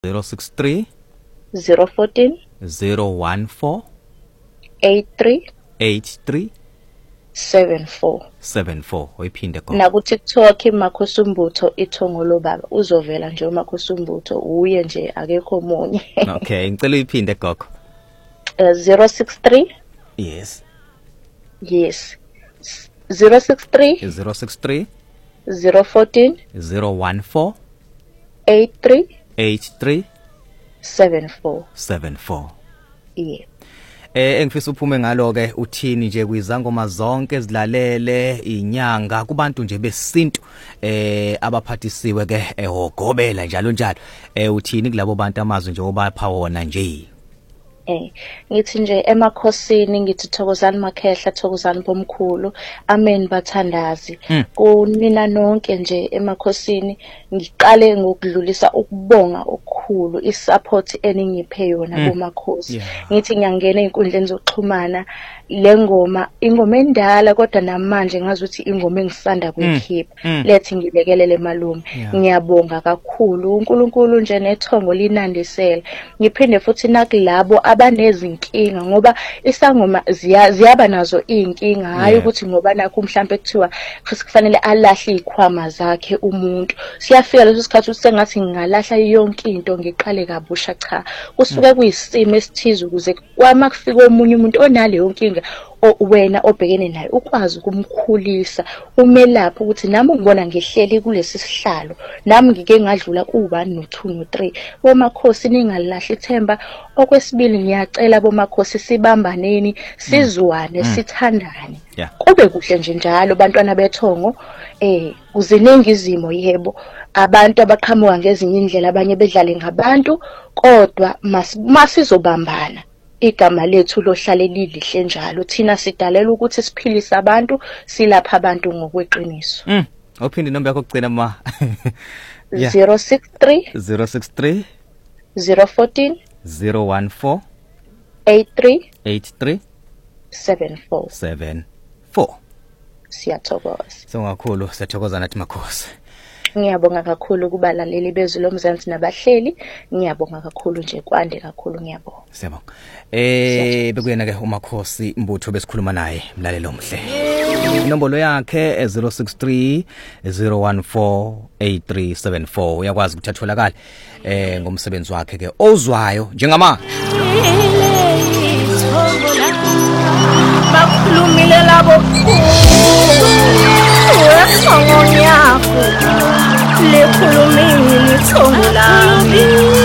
063 014 014 83 83 74. Uyiphinde khona. Na ku TikTok Makhosi Umbutho ithongo lobaba uzovela nje uMakhosi Umbutho uye nje akekho omunye. Okay, ngicela uyiphinde gogo. 063 Yes. 063 063 014 014 83 83 74. Yeah. Engifisa uphume ngalo ke uthini nje kwizangoma zonke ezilalele inyanga kubantu nje besintu abaphathisiwe ke ehogobela njalo njalo uthini kulabo bantu amazwi nje obapha wona nje. Ngithi nje emakhosini ngithi thokozani makhehla thokozani bomkhulu amen bathandazi kunina nonke nje emakhosini ngiqale ngokudlulisa ukubonga okukhulu isupport eningiphe yona bomakhosi ngithi ngiyangena einkundleni zokuxhumana le ngoma ingoma endala kodwa namanje ngazi ukuthi ingoma engisanda kuyikhipha lethi ngibekelele malume ngiyabonga kakhulu uNkulunkulu nje nethongo linandisela ngiphinde futhi nakulabo abanezinkinga ngoba isangoma ziyaba nazo inkinga hayi ukuthi ngoba nakho mhlambe kuthiwa kufanele alahle izikhwama zakhe umuntu siyafika leso sikhathi usengathi ngingalahla yonke into ngiqale kabusha cha kusuke kuyisimo esithize ukuze kwama kufika omunye umuntu onale yonke wena obhekene naye ukwazi ukumkhulisa umelapha ukuthi nami ngibona ngehleli kulesi sihlalo nami ngike ngadlula ku1 no2 no3 bomakhosi ningalahla ithemba okwesibili ngiyacela bomakhosi sibambaneni sizwane sithandane kube kuhle nje njalo bantwana bethongo kuzinengizimo yebo abantu abaqhamuka ngezinye indlela abanye bedlale ngabantu kodwa masizobambana igama lethu lohlale lilihle njalo thina sidalela ukuthi siphilise abantu silapha abantu ngokweqiniso. Uphinde inamba yakho ukugcina ma 063 014 014 83 74. Siyathokoza. Songakhulu siyathokoza nathi makhosi. Ngiyabonga kakhulu kubalaleli bezwi lomzansi nabahleli ngiyabonga kakhulu nje kwande kakhulu ngiyabonga. Siyabonga. Bekuyena ke uMakhosi Mbutho besikhuluma naye mlalelo omhle. Inombolo yakhe 063 014 8374 uyakwazi ukuthi atholakala ngomsebenzi wakhe ke ozwayo njengama bakhulumile labo wesongo yakho lekhulumile ithongo lami